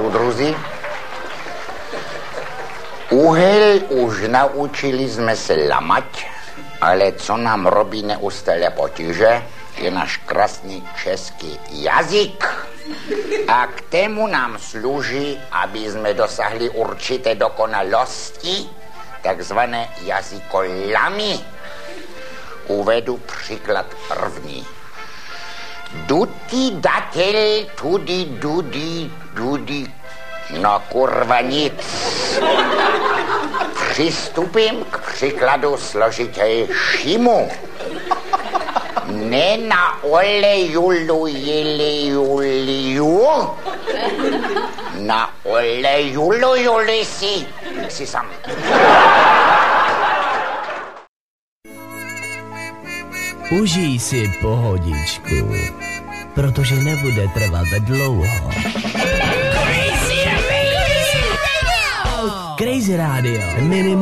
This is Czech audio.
Soudruzi, uhel už naučili jsme se lamať, ale co nám robí neustále potíže, je náš krásný český jazyk. A k tému nám slouží, aby jsme dosahli určité dokonalosti, takzvané jazykolamy. Uvedu příklad první. Duty datel, tudy, dudy, no kurva nic. Přistupím k příkladu složitějšímu. Ne na olejulu, na olejulu si sam. Užij si pohodičku, protože nebude trvat dlouho. Crazy Radio! Crazy Radio! Minimum